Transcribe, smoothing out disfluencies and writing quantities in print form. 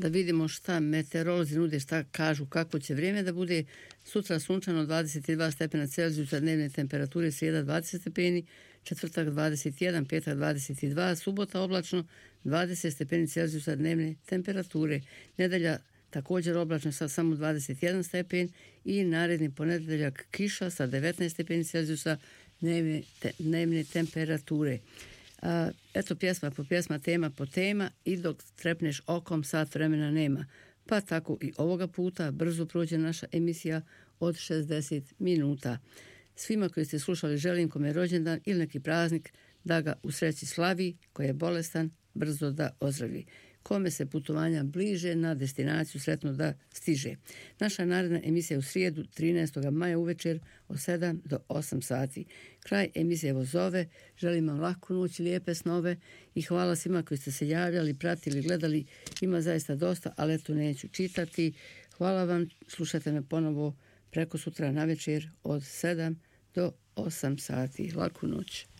Da vidimo šta meteorolozi nude, šta kažu, kako će vrijeme da bude. Sutra sunčano 22 stepena Celzijusa dnevne temperature, srijeda 20 stepeni, četvrtak 21, petak 22, subota oblačno 20 stepeni Celzijusa dnevne temperature. Nedelja također oblačno sa samo 21 stepen i naredni ponedeljak kiša sa 19 stepeni Celzijusa dnevne temperature. Eto pjesma po pjesma, tema po tema i dok trepneš okom sat vremena nema. Pa tako i ovoga puta brzo prođe naša emisija od 60 minuta. Svima koji ste slušali želim kome je rođendan ili neki praznik da ga u sreći slavi, koji je bolestan brzo da ozdravi. Kome se putovanja bliže na destinaciju sretno da stiže. Naša naredna emisija u srijedu 13. maja uvečer od 7 do 8 sati. Kraj emisije evo zove. Želim vam laku noć, lijepe snove i hvala svima koji ste se javljali, pratili, gledali. Ima zaista dosta, ali eto neću čitati. Hvala vam, slušajte me ponovo preko sutra na večer od 7 do 8 sati. Laku noć.